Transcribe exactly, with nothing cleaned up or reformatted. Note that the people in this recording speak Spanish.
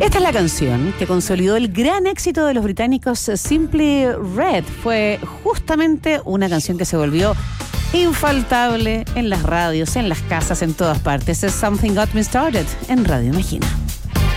Esta es la canción que consolidó el gran éxito de los británicos Simply Red. Fue justamente una canción que se volvió infaltable en las radios, en las casas, en todas partes. Es Something Got Me Started en Radio Imagina.